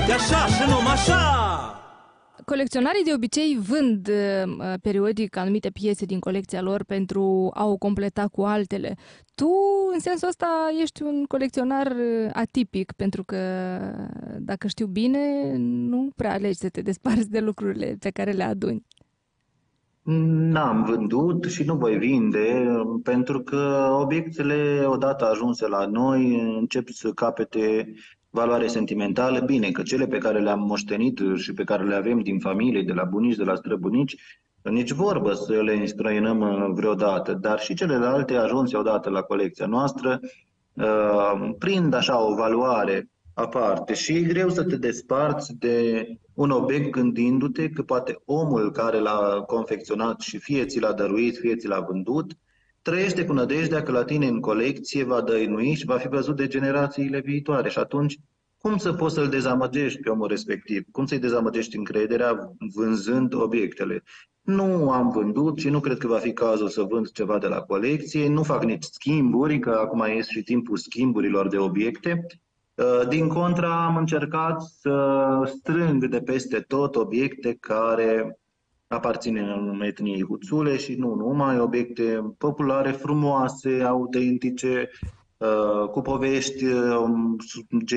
E așa și numai așa! Colecționarii de obicei vând periodic anumite piese din colecția lor pentru a o completa cu altele. Tu, în sensul ăsta, ești un colecționar atipic, pentru că, dacă știu bine, nu prea alegi să te desparți de lucrurile pe care le aduni. N-am vândut și nu voi vinde, pentru că obiectele, odată ajunse la noi, încep să capete valoare sentimentală. Bine, că cele pe care le-am moștenit și pe care le avem din familie, de la bunici, de la străbunici, nici vorbă să le înstrăinăm vreodată, dar și celelalte ajunse odată la colecția noastră, prind așa o valoare aparte și e greu să te desparți de un obiect gândindu-te că poate omul care l-a confecționat și fie ți l-a dăruit, fie ți l-a vândut, trăiește cu nădejdea că la tine în colecție va dăinui și va fi văzut de generațiile viitoare. Și atunci, cum să poți să-l dezamăgești pe omul respectiv? Cum să-i dezamăgești încrederea vânzând obiectele? Nu am vândut și nu cred că va fi cazul să vând ceva de la colecție. Nu fac nici schimburi, că acum este și timpul schimburilor de obiecte. Din contra, am încercat să strâng de peste tot obiecte care aparțin etniei Huțule și nu numai, obiecte populare, frumoase, autentice, cu povești